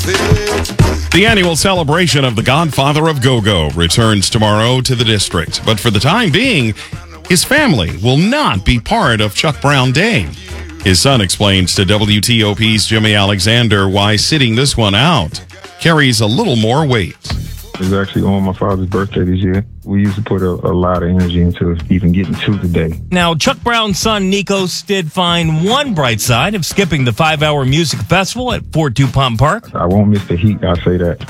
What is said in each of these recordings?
The annual celebration of the Godfather of Go-Go returns tomorrow to the district. But for the time being, his family will not be part of Chuck Brown Day. His son explains to WTOP's Jimmy Alexander why sitting this one out carries a little more weight. It was actually on my father's birthday this year. We used to put a lot of energy into even getting to the day. Now, Chuck Brown's son, Nikos, did find one bright side of skipping the 5-hour music festival at Fort DuPont Park. I won't miss the heat, I'll say that,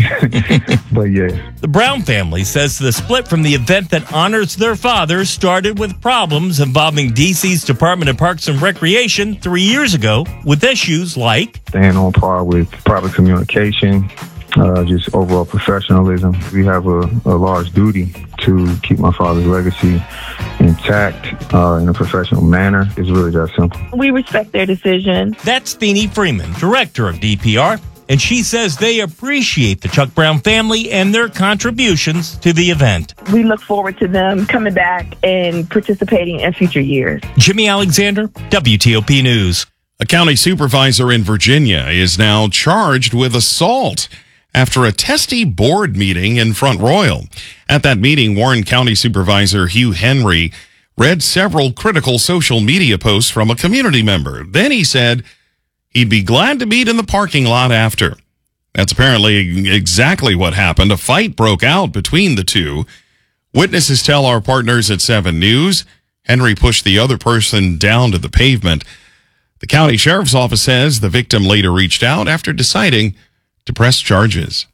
but yeah. The Brown family says the split from the event that honors their father started with problems involving D.C.'s Department of Parks and Recreation 3 years ago with issues like staying on par with proper communication, just overall professionalism. We have a large duty to keep my father's legacy intact in a professional manner. It's really that simple. We respect their decision. That's Feeny Freeman, director of DPR, and she says they appreciate the Chuck Brown family and their contributions to the event. We look forward to them coming back and participating in future years. Jimmy Alexander, WTOP News. A county supervisor in Virginia is now charged with assault after a testy board meeting in Front Royal. At that meeting, Warren County Supervisor Hugh Henry read several critical social media posts from a community member. Then he said he'd be glad to meet in the parking lot after. That's apparently exactly what happened. A fight broke out between the two. Witnesses tell our partners at 7 News Henry pushed the other person down to the pavement. The county sheriff's office says the victim later reached out after deciding to press charges.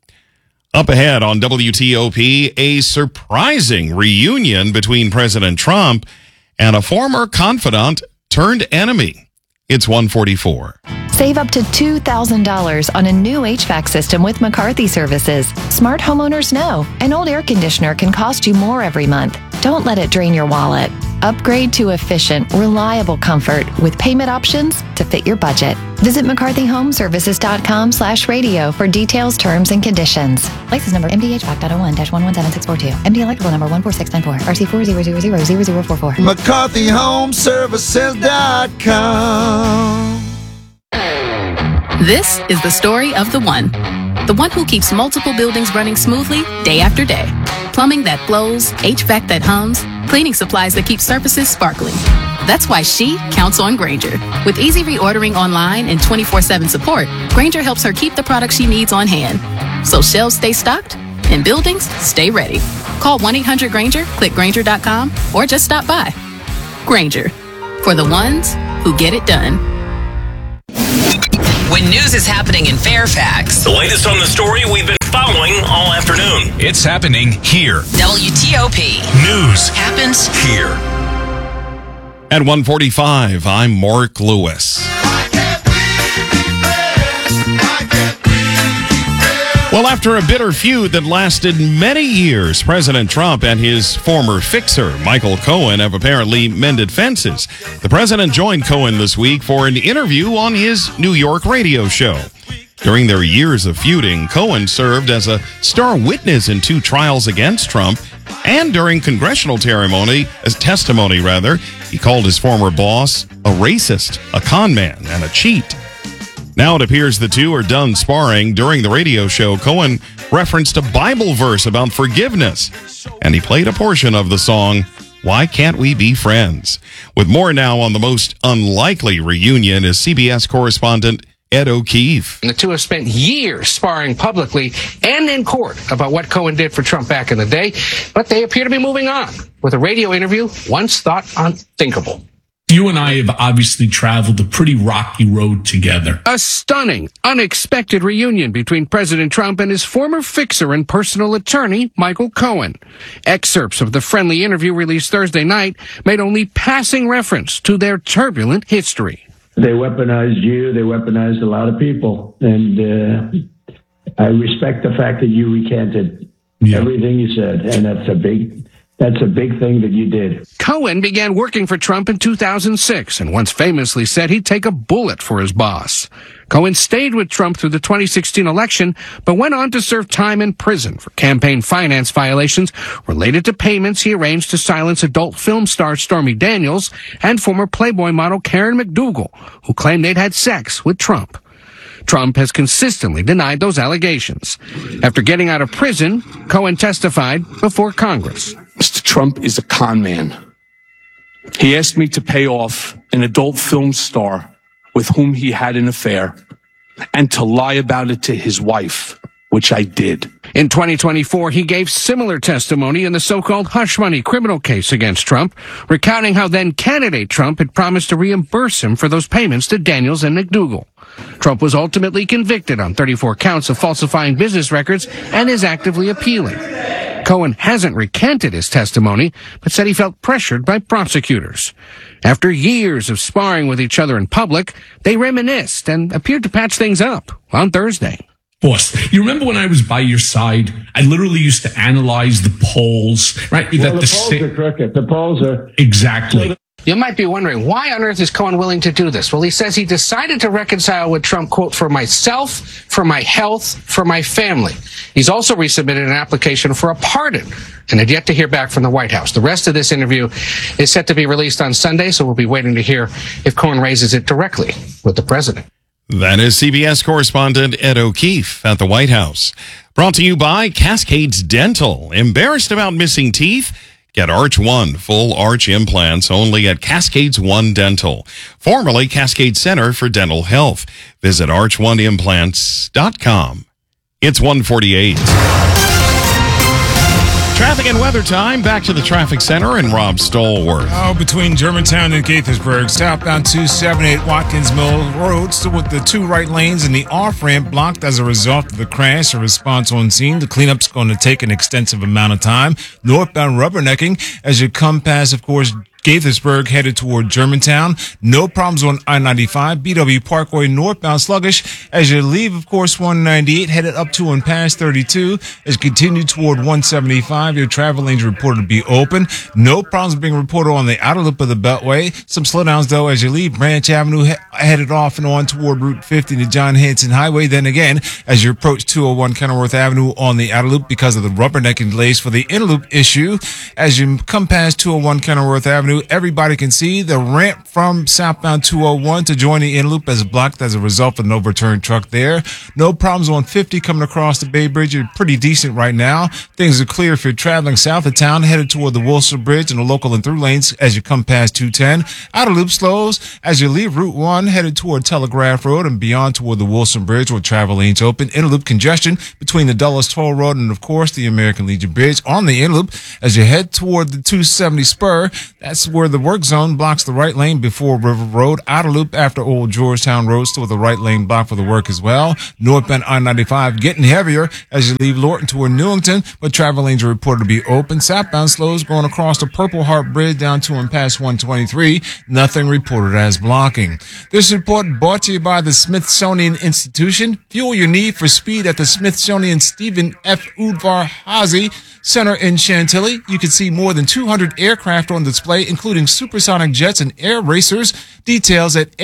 Up ahead on WTOP, a surprising reunion between President Trump and a former confidant turned enemy. It's 1:44. Save up to $2,000 on a new HVAC system with McCarthy Services. Smart homeowners know an old air conditioner can cost you more every month. Don't let it drain your wallet. Upgrade to efficient, reliable comfort with payment options to fit your budget. Visit McCarthyHomeservices.com/radio for details, terms, and conditions. License number MDHVAC.01-117642. MD electrical number 14694. RC40000044. McCarthyHomeservices.com. This is the story of the one who keeps multiple buildings running smoothly day after day. Plumbing that flows, HVAC that hums, cleaning supplies that keep surfaces sparkling. That's why she counts on Grainger. With easy reordering online and 24/7 support, Grainger helps her keep the products she needs on hand. So shelves stay stocked and buildings stay ready. Call 1-800-GRAINGER, click Grainger.com, or just stop by. Grainger, for the ones who get it done. When news is happening in Fairfax, the latest on the story we've been following all afternoon. It's happening here. WTOP News happens here. At 1:45, I'm Mark Lewis. Well, after a bitter feud that lasted many years, President Trump and his former fixer, Michael Cohen, have apparently mended fences. The president joined Cohen this week for an interview on his New York radio show. During their years of feuding, Cohen served as a star witness in 2 trials against Trump, and during congressional testimony, he called his former boss a racist, a con man, and a cheat. Now it appears the two are done sparring. During the radio show, Cohen referenced a Bible verse about forgiveness, and he played a portion of the song, Why Can't We Be Friends? With more now on the most unlikely reunion is CBS correspondent Ed O'Keefe. The two have spent years sparring publicly and in court about what Cohen did for Trump back in the day, but they appear to be moving on with a radio interview once thought unthinkable. You and I have obviously traveled a pretty rocky road together. A stunning, unexpected reunion between President Trump and his former fixer and personal attorney, Michael Cohen. Excerpts of the friendly interview released Thursday night made only passing reference to their turbulent history. They weaponized you. They weaponized a lot of people. And I respect the fact that you recanted everything you said. And that's a big thing that you did. Cohen began working for Trump in 2006 and once famously said he'd take a bullet for his boss. Cohen stayed with Trump through the 2016 election, but went on to serve time in prison for campaign finance violations related to payments he arranged to silence adult film star Stormy Daniels and former Playboy model Karen McDougal, who claimed they'd had sex with Trump. Trump has consistently denied those allegations. After getting out of prison, Cohen testified before Congress. Mr. Trump is a con man. He asked me to pay off an adult film star with whom he had an affair and to lie about it to his wife, which I did. In 2024, he gave similar testimony in the so-called hush money criminal case against Trump, recounting how then-candidate Trump had promised to reimburse him for those payments to Daniels and McDougal. Trump was ultimately convicted on 34 counts of falsifying business records and is actively appealing. Cohen hasn't recanted his testimony, but said he felt pressured by prosecutors. After years of sparring with each other in public, they reminisced and appeared to patch things up on Thursday. Boss, you remember when I was by your side? I literally used to analyze the polls, right? Well, the polls are crooked. The polls are... Exactly. You might be wondering, why on earth is Cohen willing to do this? Well, he says he decided to reconcile with Trump, quote, for myself, for my health, for my family. He's also resubmitted an application for a pardon and had yet to hear back from the White House. The rest of this interview is set to be released on Sunday, so we'll be waiting to hear if Cohen raises it directly with the president. That is CBS correspondent Ed O'Keefe at the White House. Brought to you by Cascades Dental. Embarrassed about missing teeth? Get Arch One full arch implants only at Cascades One Dental, formerly Cascade Center for Dental Health. Visit arch1implants.com. It's 1:48. Traffic and weather time. Back to the traffic center and Rob Stallworth. Oh, between Germantown and Gaithersburg, southbound 278 Watkins Mill Road, still with the two right lanes and the off-ramp blocked as a result of the crash. A response on scene. The cleanup's going to take an extensive amount of time. Northbound rubbernecking as you come past, of course, Gaithersburg headed toward Germantown. No problems on I-95. BW Parkway northbound sluggish as you leave, of course, 198 headed up to and past 32. As you continue toward 175, your travel lanes reported to be open. No problems being reported on the outer loop of the Beltway. Some slowdowns, though, as you leave Branch Avenue headed off and on toward Route 50 to John Hanson Highway. Then again, as you approach 201 Kenilworth Avenue on the outer loop because of the rubbernecking delays for the inner loop issue. As you come past 201 Kenilworth Avenue, everybody can see the ramp from southbound 201 to join the inner loop as blocked as a result of an overturned truck there. No problems on 50 coming across the Bay Bridge. You're pretty decent right now. Things are clear if you're traveling south of town, headed toward the Wilson Bridge and the local and through lanes as you come past 210. Outer loop slows as you leave Route 1, headed toward Telegraph Road and beyond toward the Wilson Bridge where travel lanes open. Inner loop congestion between the Dulles Toll Road and, of course, the American Legion Bridge on the inner loop as you head toward the 270 spur. That's where the work zone blocks the right lane before River Road. Outer loop after Old Georgetown Road, still with the right lane blocked for the work as well. Northbound I-95 getting heavier as you leave Lorton toward Newington, but travel lanes are reported to be open. Southbound slows going across the Purple Heart Bridge down to and past 123. Nothing reported as blocking. This report brought to you by the Smithsonian Institution. Fuel your need for speed at the Smithsonian Stephen F. Udvar-Hazy Center in Chantilly. You can see more than 200 aircraft on display, including supersonic jets and air racers. Details at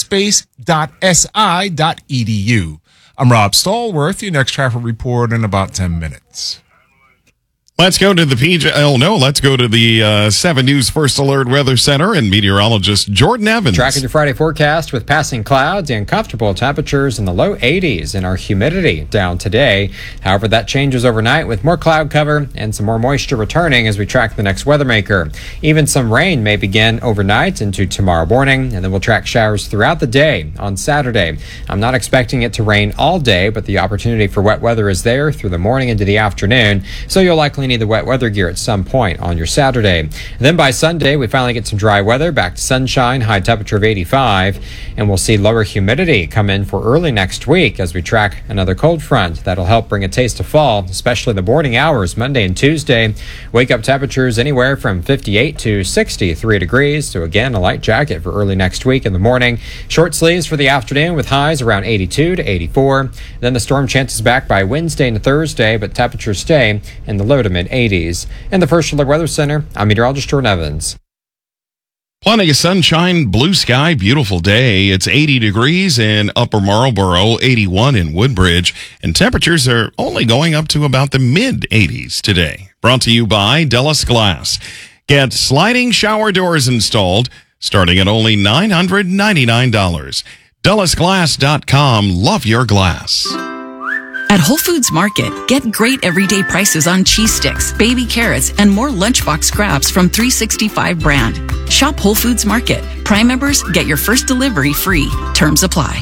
aerospace.si.edu. I'm Rob Stallworth. Your next traffic report in about 10 minutes. Let's go to the let's go to the 7 News First Alert Weather Center and meteorologist Jordan Evans. Tracking your Friday forecast with passing clouds and comfortable temperatures in the low 80s and our humidity down today. However, that changes overnight with more cloud cover and some more moisture returning as we track the next weather maker. Even some rain may begin overnight into tomorrow morning, and then we'll track showers throughout the day on Saturday. I'm not expecting it to rain all day, but the opportunity for wet weather is there through the morning into the afternoon, so you'll likely need the wet weather gear at some point on your Saturday. And then by Sunday, we finally get some dry weather, back to sunshine, high temperature of 85, and we'll see lower humidity come in for early next week as we track another cold front. That'll help bring a taste of fall, especially the morning hours, Monday and Tuesday. Wake up temperatures anywhere from 58 to 63 degrees, so again, a light jacket for early next week in the morning. Short sleeves for the afternoon with highs around 82 to 84. Then the storm chances back by Wednesday and Thursday, but temperatures stay in the low to mid-80s. In the First Alert Weather Center, I'm meteorologist Jordan Evans. Plenty of sunshine, blue sky, beautiful day. It's 80 degrees in Upper Marlboro, 81 in Woodbridge, and temperatures are only going up to about the mid-80s today. Brought to you by Dellis Glass. Get sliding shower doors installed starting at only $999. DullasGlass.com. Love your glass. At Whole Foods Market, get great everyday prices on cheese sticks, baby carrots, and more lunchbox scraps from 365 brand. Shop Whole Foods Market. Prime members get your first delivery free. Terms apply.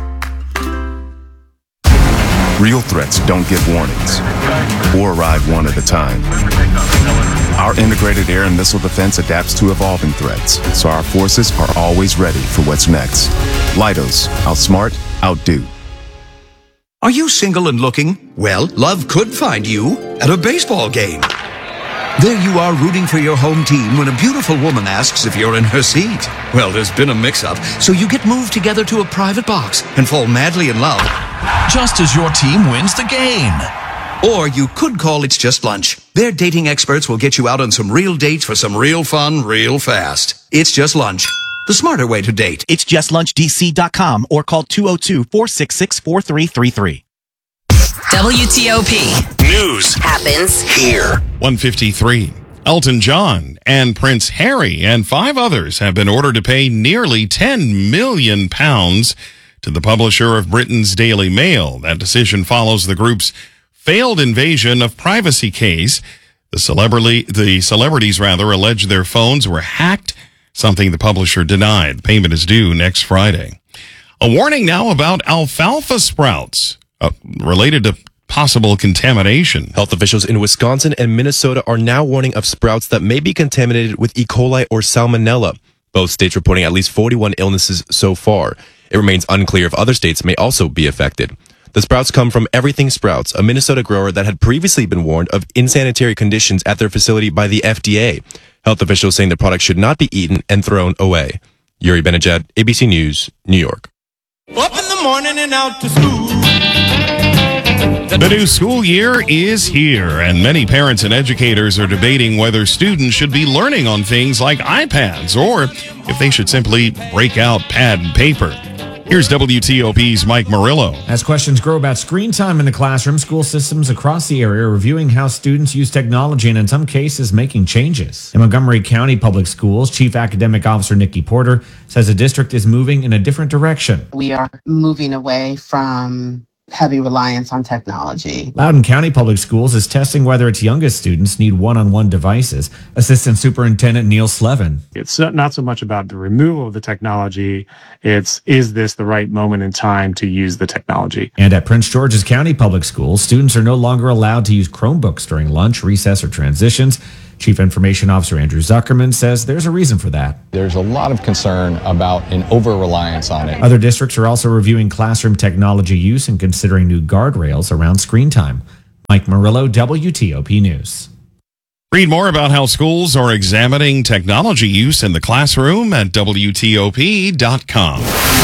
Real threats don't get warnings or arrive one at a time. Our integrated air and missile defense adapts to evolving threats, so our forces are always ready for what's next. Leidos, outsmart, outdo. Are you single and looking? Well, love could find you at a baseball game. There you are rooting for your home team when a beautiful woman asks if you're in her seat. Well, there's been a mix-up, so you get moved together to a private box and fall madly in love. Just as your team wins the game. Or you could call It's Just Lunch. Their dating experts will get you out on some real dates for some real fun, real fast. It's Just Lunch. The smarter way to date. It's justllunchdc.com or call 202-466-4333. WTOP. News happens here. 153. Elton John and Prince Harry and 5 others have been ordered to pay nearly £10 million to the publisher of Britain's Daily Mail. That decision follows the group's failed invasion of privacy case. The celebrities alleged their phones were hacked, something the publisher denied. The payment is due next Friday. A warning now about alfalfa sprouts related to possible contamination. Health officials in Wisconsin and Minnesota are now warning of sprouts that may be contaminated with E. coli or salmonella. Both states reporting at least 41 illnesses so far. It remains unclear if other states may also be affected. The sprouts come from Everything Sprouts, a Minnesota grower that had previously been warned of insanitary conditions at their facility by the FDA. Health officials saying the product should not be eaten and thrown away. Yuri Benajad, ABC News, New York. Up in the morning and out to school. The new school year is here, and many parents and educators are debating whether students should be learning on things like iPads or if they should simply break out pad and paper. Here's WTOP's Mike Murillo. As questions grow about screen time in the classroom, school systems across the area are reviewing how students use technology and in some cases making changes. In Montgomery County Public Schools, Chief Academic Officer Nikki Porter says the district is moving in a different direction. We are moving away from heavy reliance on technology. Loudoun County Public Schools is testing whether its youngest students need one-on-one devices. Assistant Superintendent Neil Slevin. It's not so much about the removal of the technology, it's is this the right moment in time to use the technology? And at Prince George's County Public Schools, students are no longer allowed to use Chromebooks during lunch, recess, or transitions. Chief Information Officer Andrew Zuckerman says there's a reason for that. There's a lot of concern about an over-reliance on it. Other districts are also reviewing classroom technology use and considering new guardrails around screen time. Mike Murillo, WTOP News. Read more about how schools are examining technology use in the classroom at WTOP.com.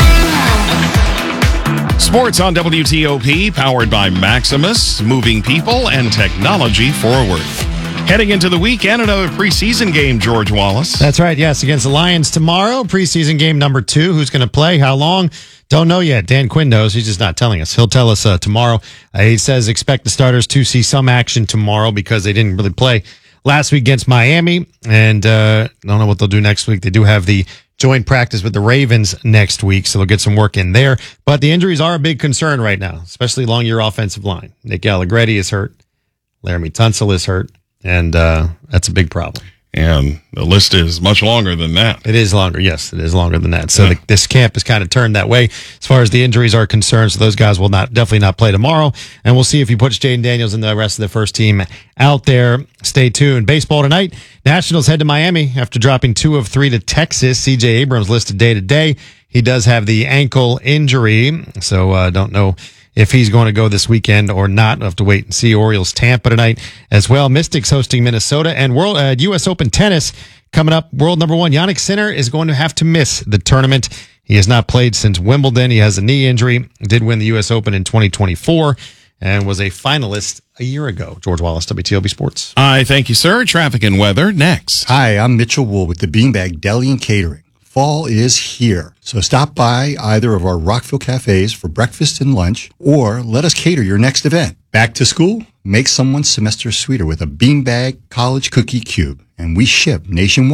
Sports on WTOP, powered by Maximus, moving people and technology forward. Heading into the weekend, another preseason game, George Wallace. That's right, yes, against the Lions tomorrow. Preseason game number 2. Who's going to play? How long? Don't know yet. Dan Quinn knows. He's just not telling us. He'll tell us tomorrow. He says expect the starters to see some action tomorrow because they didn't really play last week against Miami. And don't know what they'll do next week. They do have the joint practice with the Ravens next week, so they'll get some work in there. But the injuries are a big concern right now, especially along your offensive line. Nick Allegretti is hurt. Laramie Tunsil is hurt. And that's a big problem. And the list is much longer than that. It is longer. Yes, it is longer than that. So this camp has kind of turned that way as far as the injuries are concerned. So those guys will definitely not play tomorrow. And we'll see if he puts Jaden Daniels and the rest of the first team out there. Stay tuned. Baseball tonight. Nationals head to Miami after dropping 2 of 3 to Texas. C.J. Abrams listed day to day. He does have the ankle injury. So don't know if he's going to go this weekend or not. We'll have to wait and see. Orioles Tampa tonight as well. Mystics hosting Minnesota, and World U.S. Open tennis coming up. World number 1 Jannik Sinner is going to have to miss the tournament. He has not played since Wimbledon. He has a knee injury. Did win the U.S. Open in 2024 and was a finalist a year ago. George Wallace, WTOP Sports. Hi, thank you, sir. Traffic and weather next. Hi, I'm Mitchell Wool with the Beanbag Deli and Catering. Fall is here, so stop by either of our Rockville cafes for breakfast and lunch, or let us cater your next event. Back to school? Make someone's semester sweeter with a Beanbag College Cookie Cube, and we ship nationwide.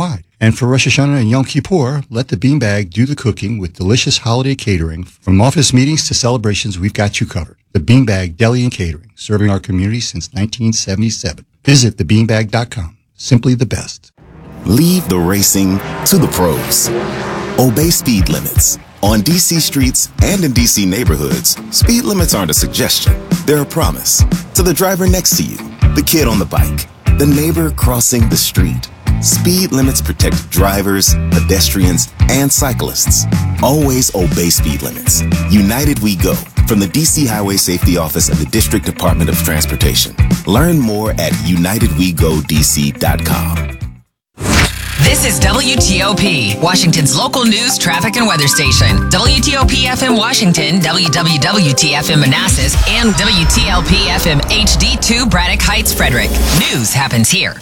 And for Rosh Hashanah and Yom Kippur, let the Beanbag do the cooking with delicious holiday catering. From office meetings to celebrations, we've got you covered. The Beanbag Deli and Catering, serving our community since 1977. Visit thebeanbag.com. Simply the best. Leave the racing to the pros. Obey speed limits. On DC streets and in DC neighborhoods, speed limits aren't a suggestion. They're a promise. To the driver next to you, the kid on the bike, the neighbor crossing the street. Speed limits protect drivers, pedestrians, and cyclists. Always obey speed limits. United We Go, from the DC Highway Safety Office and the District Department of Transportation. Learn more at unitedwegodc.com. This is WTOP, Washington's local news, traffic, and weather station. WTOP FM Washington, WWWT FM Manassas, and WTLP FM HD2 Braddock Heights, Frederick. News happens here.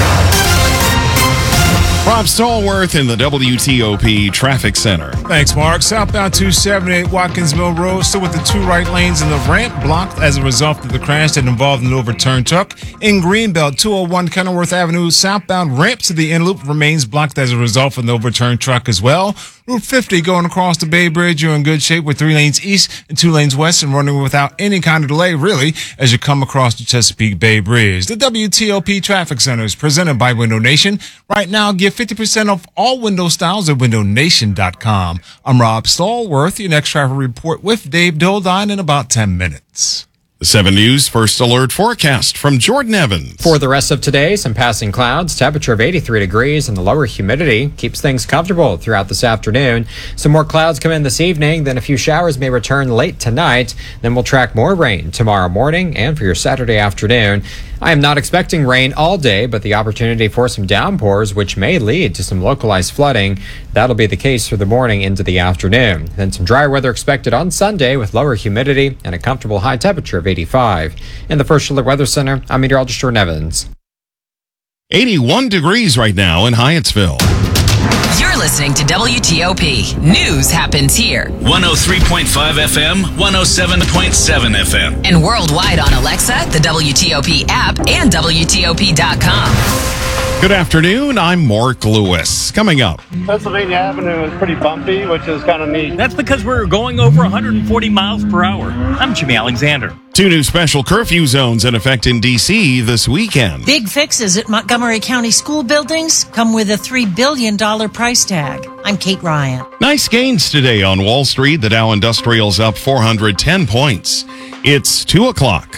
Rob Stallworth in the WTOP Traffic Center. Thanks, Mark. Southbound 278 Watkins Mill Road, still with the two right lanes in the ramp blocked as a result of the crash that involved an overturned truck. In Greenbelt, 201 Kenilworth Avenue, southbound ramp to the in-loop remains blocked as a result of an overturned truck as well. Route 50 going across the Bay Bridge, you're in good shape with 3 lanes east and 2 lanes west and running without any kind of delay, really, as you come across the Chesapeake Bay Bridge. The WTOP Traffic Center is presented by Window Nation. Right now, get 50% off all window styles at windownation.com. I'm Rob Stallworth, your next traffic report with Dave Doldine in about 10 minutes. The 7 News First Alert forecast from Jordan Evans. For the rest of today, some passing clouds, temperature of 83 degrees, and the lower humidity keeps things comfortable throughout this afternoon. Some more clouds come in this evening, then a few showers may return late tonight. Then we'll track more rain tomorrow morning and for your Saturday afternoon. I am not expecting rain all day, but the opportunity for some downpours, which may lead to some localized flooding. That'll be the case through the morning into the afternoon. Then some dry weather expected on Sunday with lower humidity and a comfortable high temperature of 85. In the First Alert Weather Center, I'm meteorologist Jordan Evans. 81 degrees right now in Hyattsville. You're listening to WTOP. News happens here. 103.5 FM, 107.7 FM. And worldwide on Alexa, the WTOP app, and WTOP.com. Good afternoon, I'm Mark Lewis. Coming up. Pennsylvania Avenue is pretty bumpy, which is kind of neat. That's because we're going over 140 miles per hour. I'm Jimmy Alexander. 2 new special curfew zones in effect in D.C. this weekend. Big fixes at Montgomery County school buildings come with a $3 billion price tag. I'm Kate Ryan. Nice gains today on Wall Street. The Dow Industrial's up 410 points. It's 2 o'clock.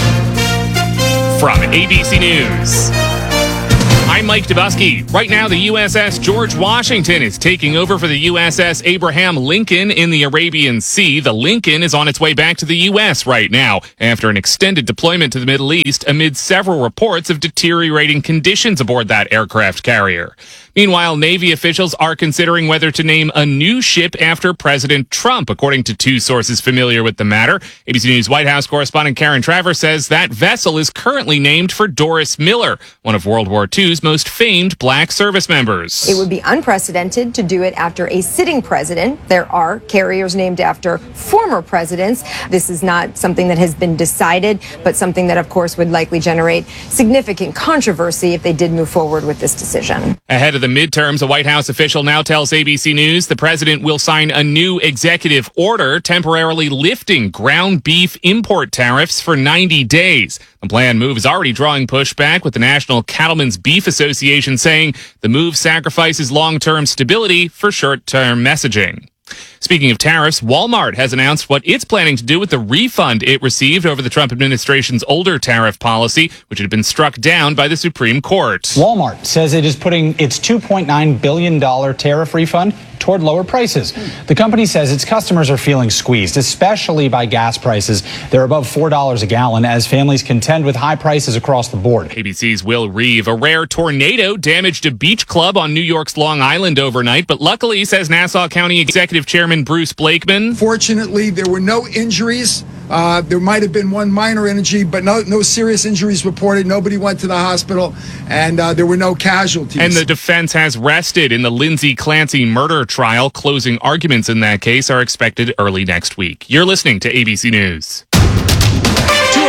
From ABC News, I'm Mike Dubusky. Right now, the USS George Washington is taking over for the USS Abraham Lincoln in the Arabian Sea. The Lincoln is on its way back to the U.S. right now after an extended deployment to the Middle East amid several reports of deteriorating conditions aboard that aircraft carrier. Meanwhile, Navy officials are considering whether to name a new ship after President Trump, according to 2 sources familiar with the matter. ABC News White House correspondent Karen Travers says that vessel is currently named for Doris Miller, one of World War II's most famed black service members. It would be unprecedented to do it after a sitting president. There are carriers named after former presidents. This is not something that has been decided, but something that, of course, would likely generate significant controversy if they did move forward with this decision. Ahead of the midterms, a White House official now tells ABC News the president will sign a new executive order temporarily lifting ground beef import tariffs for 90 days. The planned move is already drawing pushback, with the National Cattlemen's Beef Association saying the move sacrifices long-term stability for short-term messaging. Speaking of tariffs, Walmart has announced what it's planning to do with the refund it received over the Trump administration's older tariff policy, which had been struck down by the Supreme Court. Walmart says it is putting its $2.9 billion tariff refund toward lower prices. The company says its customers are feeling squeezed, especially by gas prices. They're above $4 a gallon as families contend with high prices across the board. ABC's Will Reeve. A rare tornado damaged a beach club on New York's Long Island overnight, but luckily, says Nassau County Executive Chairman Bruce Blakeman, fortunately, there were no injuries. There might have been one minor injury, but no serious injuries reported. Nobody went to the hospital, and there were no casualties. And the defense has rested in the Lindsay Clancy murder trial. Closing arguments in that case are expected early next week. You're listening to ABC News. 2:06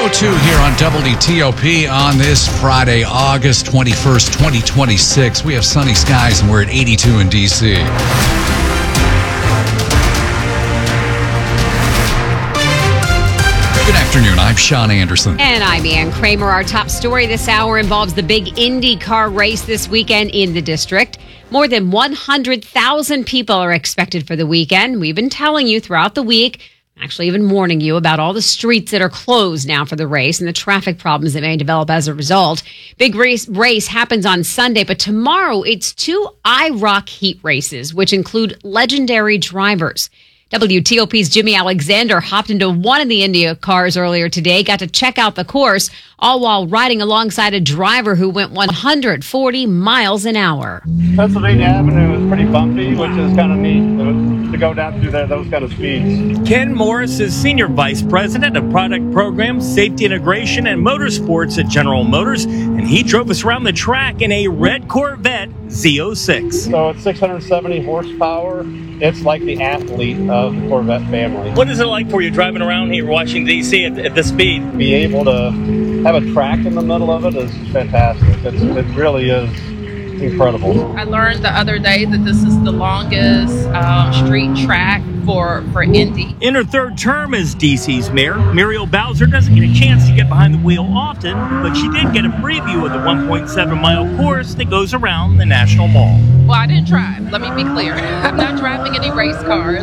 2:02 here on WTOP on this Friday, August 21st, 2026. We have sunny skies and we're at 82 in D.C. Good afternoon. I'm Sean Anderson. And I'm Ann Kramer. Our top story this hour involves the big IndyCar race this weekend in the district. More than 100,000 people are expected for the weekend. We've been telling you throughout the week, actually even warning you about all the streets that are closed now for the race and the traffic problems that may develop as a result. Big race happens on Sunday, but tomorrow it's 2 IROC heat races, which include legendary drivers. WTOP's Jimmy Alexander hopped into one of the India cars earlier today, got to check out the course, all while riding alongside a driver who went 140 miles an hour. Pennsylvania Avenue is pretty bumpy, which is kind of neat to go down through there, those kind of speeds. Ken Morris is Senior Vice President of Product Programs, Safety Integration, and Motorsports at General Motors, and he drove us around the track in a red Corvette Z06. So it's 670 horsepower. It's like the athlete of the Corvette family. What is it like for you driving around here, Washington, D.C. at this speed? Be able to have a track in the middle of it is fantastic. It really is incredible. I learned the other day that this is the longest street track for Indy. In her third term as D.C.'s mayor, Muriel Bowser doesn't get a chance to get behind the wheel often, but she did get a preview of the 1.7-mile course that goes around the National Mall. Well, I didn't drive. Let me be clear. I'm not driving any race cars.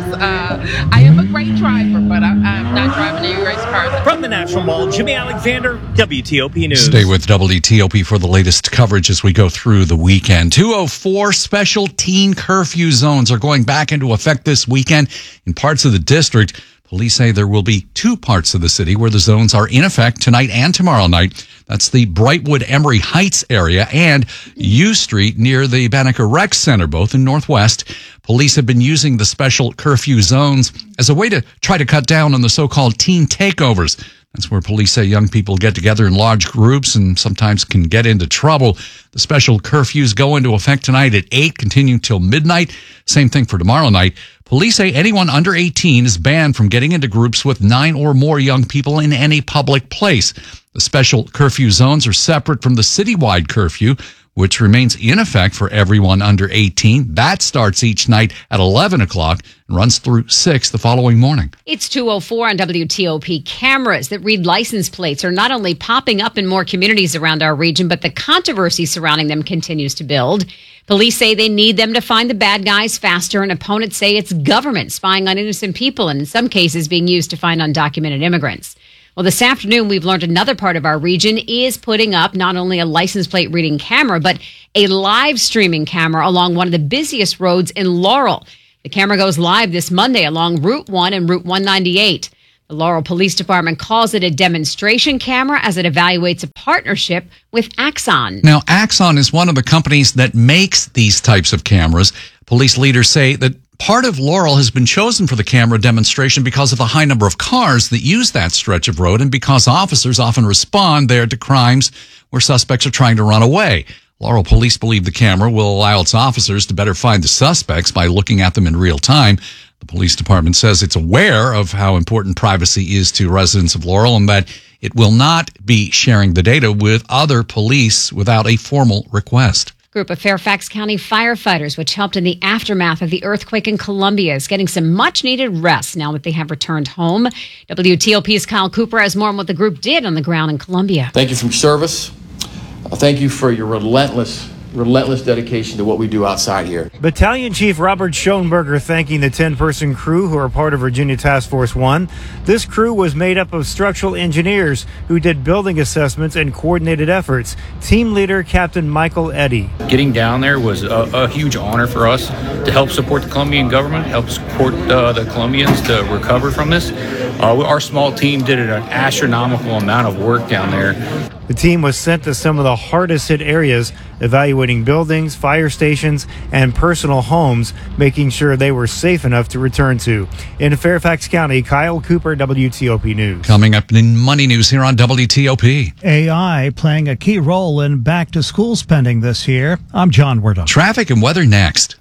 I am a great driver, but I'm not driving any race cars. From the National Mall, Jimmy Alexander, WTOP News. Stay with WTOP for the latest coverage as we go through the weekend. 204 special teen curfew zones are going back into effect this weekend in parts of the district. Police say there will be 2 parts of the city where the zones are in effect tonight and tomorrow night. That's the Brightwood Emery Heights area and U Street near the Banneker Rec Center, both in Northwest. Police have been using the special curfew zones as a way to try to cut down on the so-called teen takeovers. That's where police say young people get together in large groups and sometimes can get into trouble. The special curfews go into effect tonight at 8, continue till midnight. Same thing for tomorrow night. Police say anyone under 18 is banned from getting into groups with 9 or more young people in any public place. The special curfew zones are separate from the citywide curfew, which remains in effect for everyone under 18. That starts each night at 11 o'clock and runs through 6 the following morning. It's 2:04 on WTOP. Cameras that read license plates are not only popping up in more communities around our region, but the controversy surrounding them continues to build. Police say they need them to find the bad guys faster, and opponents say it's government spying on innocent people and in some cases being used to find undocumented immigrants. Well, this afternoon, we've learned another part of our region is putting up not only a license plate reading camera, but a live streaming camera along one of the busiest roads in Laurel. The camera goes live this Monday along Route 1 and Route 198. The Laurel Police Department calls it a demonstration camera as it evaluates a partnership with Axon. Now, Axon is one of the companies that makes these types of cameras. Police leaders say that part of Laurel has been chosen for the camera demonstration because of the high number of cars that use that stretch of road and because officers often respond there to crimes where suspects are trying to run away. Laurel police believe the camera will allow its officers to better find the suspects by looking at them in real time. The police department says it's aware of how important privacy is to residents of Laurel and that it will not be sharing the data with other police without a formal request. Group of Fairfax County firefighters, which helped in the aftermath of the earthquake in Columbia, is getting some much-needed rest now that they have returned home. WTOP's Kyle Cooper has more on what the group did on the ground in Columbia. Thank you for your service. Thank you for your relentless dedication to what we do outside here. Battalion Chief Robert Schoenberger thanking the 10-person crew who are part of Virginia Task Force 1. This crew was made up of structural engineers who did building assessments and coordinated efforts. Team leader Captain Michael Eddy. Getting down there was a huge honor for us to help support the Colombian government, help support the Colombians to recover from this. Our small team did an astronomical amount of work down there. The team was sent to some of the hardest hit areas, evaluating buildings, fire stations, and personal homes, making sure they were safe enough to return to. In Fairfax County, Kyle Cooper, WTOP News. Coming up in Money News here on WTOP. AI playing a key role in back-to-school spending this year. I'm John Wardle. Traffic and weather next.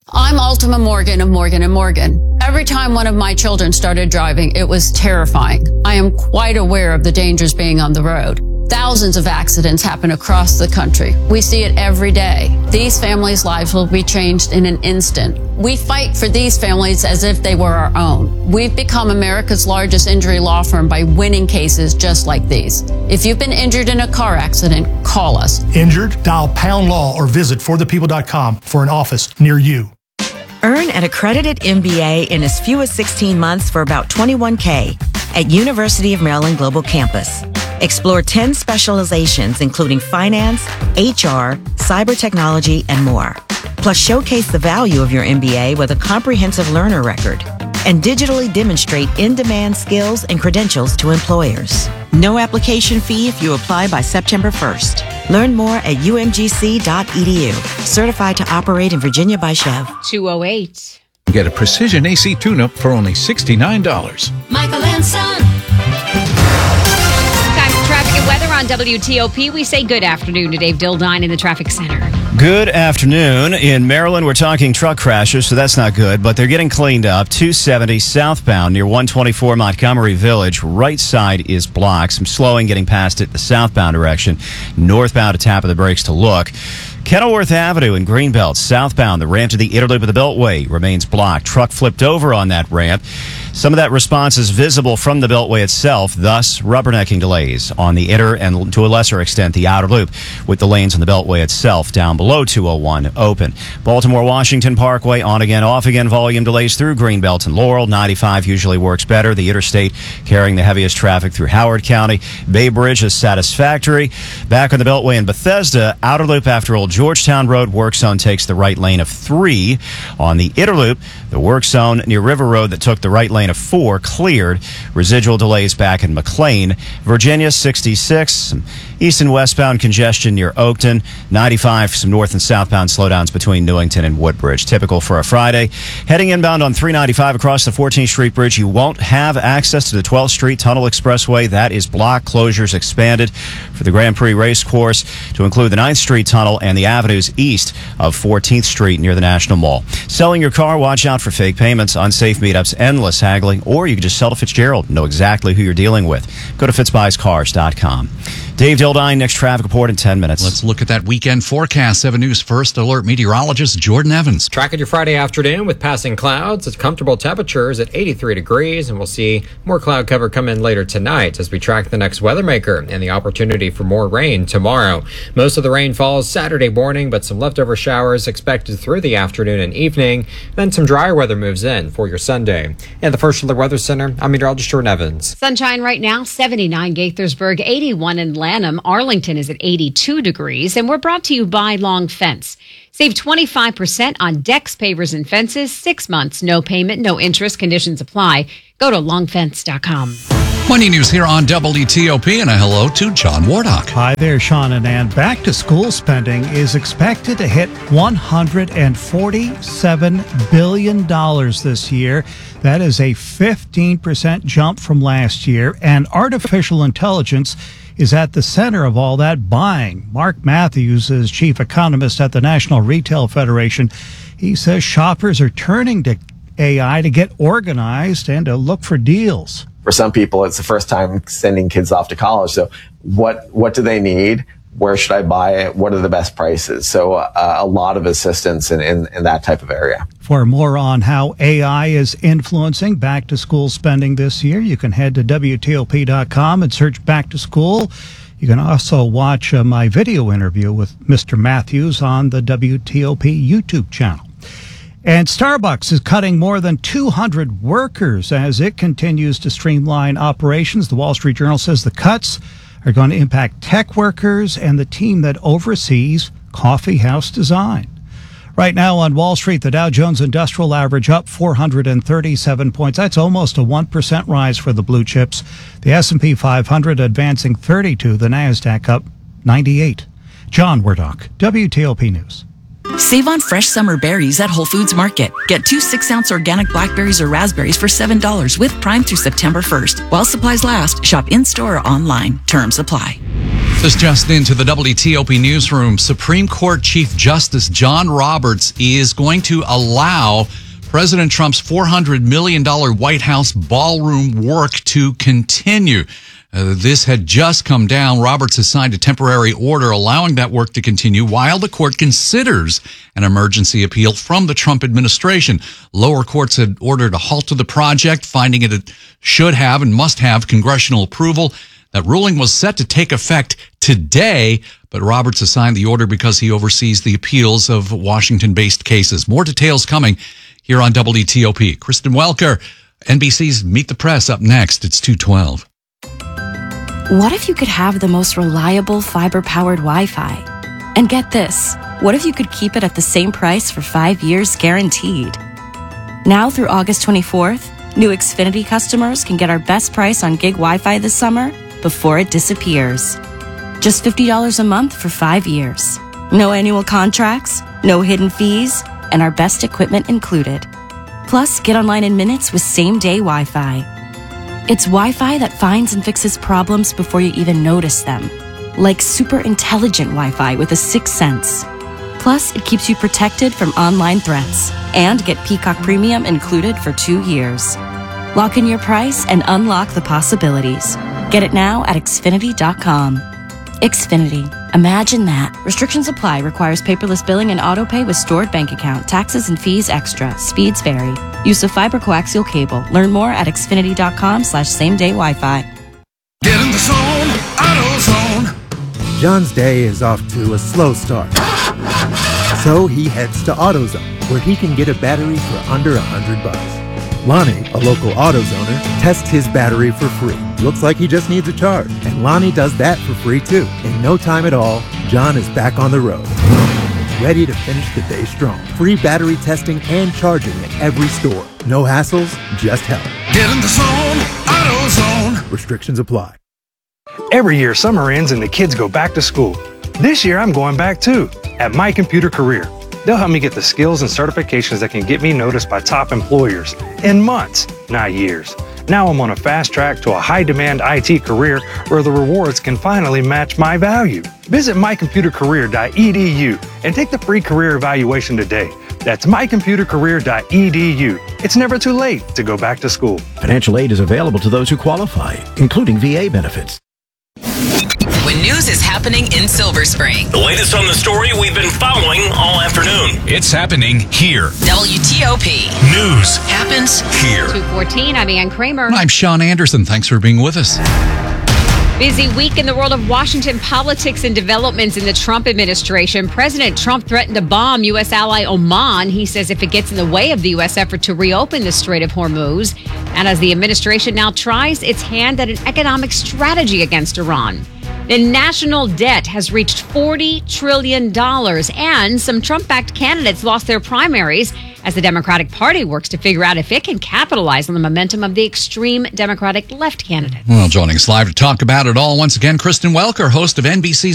I'm Ultima Morgan of Morgan & Morgan. Every time one of my children started driving, it was terrifying. I am quite aware of the dangers being on the road. Thousands of accidents happen across the country. We see it every day. These families' lives will be changed in an instant. We fight for these families as if they were our own. We've become America's largest injury law firm by winning cases just like these. If you've been injured in a car accident, call us. Injured? Dial Pound Law or visit forthepeople.com for an office near you. Earn an accredited MBA in as few as 16 months for about $21K at University of Maryland Global Campus. Explore 10 specializations, including finance, HR, cyber technology, and more. Plus, showcase the value of your MBA with a comprehensive learner record and digitally demonstrate in-demand skills and credentials to employers. No application fee if you apply by September 1st. Learn more at umgc.edu. Certified to operate in Virginia by Chev. 208. Get a precision AC tune-up for only $69. Michael and Son. Time for traffic and weather on WTOP. We say good afternoon to Dave Dildine in the traffic center. Good afternoon. In Maryland, we're talking truck crashes, so that's not good, but they're getting cleaned up. 270 southbound near 124 Montgomery Village. Right side is blocked. Some slowing getting past it the southbound direction. Northbound, a tap of the brakes to look. Kenilworth Avenue in Greenbelt, southbound, the ramp to the inner loop of the Beltway remains blocked. Truck flipped over on that ramp. Some of that response is visible from the Beltway itself, thus rubbernecking delays on the inner and, to a lesser extent, the outer loop, with the lanes on the Beltway itself down below 201 open. Baltimore-Washington Parkway, on again, off again, volume delays through Greenbelt and Laurel. 95 usually works better. The interstate carrying the heaviest traffic through Howard County. Bay Bridge is satisfactory. Back on the Beltway in Bethesda, outer loop after Old Georgetown Road, work zone takes the right lane of 3. On the inner loop, the work zone near River Road that took the right lane of 4 cleared. Residual delays back in McLean. Virginia 66, some east and westbound congestion near Oakton. 95, some north and southbound slowdowns between Newington and Woodbridge. Typical for a Friday. Heading inbound on 395 across the 14th Street Bridge, you won't have access to the 12th Street Tunnel Expressway. That is blocked. Closures expanded for the Grand Prix race course to include the 9th Street Tunnel and the avenues east of 14th Street near the National Mall. Selling your car, watch out for fake payments, unsafe meetups, endless haggling, or you can just sell to Fitzgerald. Know exactly who you're dealing with. Go to fitzbuyscars.com. Dave Dildine, next traffic report in 10 minutes. Let's look at that weekend forecast. 7 News First Alert meteorologist Jordan Evans. Tracking your Friday afternoon with passing clouds. It's comfortable temperatures at 83 degrees, and we'll see more cloud cover come in later tonight as we track the next weather maker and the opportunity for more rain tomorrow. Most of the rain falls Saturday morning, but some leftover showers expected through the afternoon and evening. Then some drier weather moves in for your Sunday. In the First Alert Weather Center, I'm meteorologist Jordan Evans. Sunshine right now, 79 Gaithersburg, 81 in Lanham. Arlington is at 82 degrees, and we're brought to you by Long Fence. Save 25% on decks, pavers, and fences. 6 months, no payment, no interest. Conditions apply. Go to longfence.com. Money news here on WTOP, and a hello to John Wardock. Hi there, Sean and Ann. Back to school spending is expected to hit $147 billion this year. That is a 15% jump from last year, and artificial intelligence is at the center of all that buying. Mark Matthews is chief economist at the National Retail Federation. He says shoppers are turning to AI to get organized and to look for deals. For some people, it's the first time sending kids off to college. So what do they need? Where should I buy it? What are the best prices? So a lot of assistance in that type of area. For more on how AI is influencing back to school spending this year, you can head to WTOP.com and search back to school. You can also watch my video interview with Mr. Matthews on the WTOP YouTube channel. And Starbucks is cutting more than 200 workers as it continues to streamline operations. The Wall Street Journal says the cuts are going to impact tech workers and the team that oversees coffee house design. Right now on Wall Street, the Dow Jones Industrial Average up 437 points. That's almost a 1% rise for the blue chips. The S&P 500 advancing 32, the NASDAQ up 98. John Wardock, WTOP News. Save on fresh summer berries at Whole Foods Market. Get 2 6-ounce organic blackberries or raspberries for $7 with Prime through September 1st. While supplies last, shop in-store or online. Terms apply. This just into the WTOP newsroom. Supreme Court Chief Justice John Roberts is going to allow President Trump's $400 million White House ballroom work to continue. This had just come down. Roberts has signed a temporary order allowing that work to continue while the court considers an emergency appeal from the Trump administration. Lower courts had ordered a halt to the project, finding it should have and must have congressional approval. That ruling was set to take effect today, but Roberts has signed the order because he oversees the appeals of Washington-based cases. More details coming here on WTOP. Kristen Welker, NBC's Meet the Press, up next. It's 2:12. What if you could have the most reliable fiber-powered Wi-Fi? And get this, what if you could keep it at the same price for 5 years guaranteed? Now through August 24th, new Xfinity customers can get our best price on gig Wi-Fi this summer before it disappears. Just $50 a month for 5 years. No annual contracts, no hidden fees, and our best equipment included. Plus, get online in minutes with same-day Wi-Fi. It's Wi-Fi that finds and fixes problems before you even notice them. Like super intelligent Wi-Fi with a sixth sense. Plus, it keeps you protected from online threats. And get Peacock Premium included for 2 years. Lock in your price and unlock the possibilities. Get it now at Xfinity.com. Xfinity. Imagine that. Restrictions apply. Requires paperless billing and autopay with stored bank account. Taxes and fees extra. Speeds vary. Use of fiber coaxial cable. Learn more at Xfinity.com/same-day Wi-Fi. Get in the zone, AutoZone. John's day is off to a slow start. So he heads to AutoZone, where he can get a battery for under $100. Lonnie, a local AutoZoner, tests his battery for free. Looks like he just needs a charge. And Lonnie does that for free too. In no time at all, John is back on the road. Ready to finish the day strong. Free battery testing and charging at every store. No hassles, just help. Get in the zone, AutoZone. Restrictions apply. Every year summer ends and the kids go back to school. This year I'm going back too, at My Computer Career. They'll help me get the skills and certifications that can get me noticed by top employers in months, not years. Now I'm on a fast track to a high-demand IT career where the rewards can finally match my value. Visit mycomputercareer.edu and take the free career evaluation today. That's mycomputercareer.edu. It's never too late to go back to school. Financial aid is available to those who qualify, including VA benefits. When news is happening in Silver Spring. The latest on the story we've been following all afternoon. It's happening here. WTOP. News happens here. 2:14, I'm Ann Kramer. I'm Sean Anderson. Thanks for being with us. Busy week in the world of Washington politics and developments in the Trump administration. President Trump threatened to bomb U.S. ally Oman. He says if it gets in the way of the U.S. effort to reopen the Strait of Hormuz. And as the administration now tries its hand at an economic strategy against Iran. The national debt has reached $40 trillion, and some Trump-backed candidates lost their primaries as the Democratic Party works to figure out if it can capitalize on the momentum of the extreme Democratic left candidate. Well, joining us live to talk about it all once again, Kristen Welker, host of NBC's